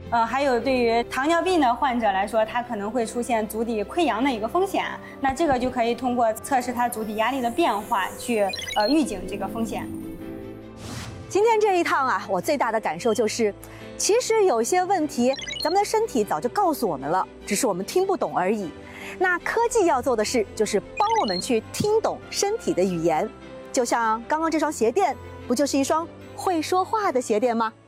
还有对于糖尿病的患者来说，他可能会出现足底溃疡的一个风险。那这个就可以通过测试他足底压力的变化去预警这个风险。 今天这一趟啊，我最大的感受就是，其实有些问题咱们的身体早就告诉我们了，只是我们听不懂而已。那科技要做的事就是帮我们去听懂身体的语言，就像刚刚这双鞋垫，不就是一双会说话的鞋垫吗？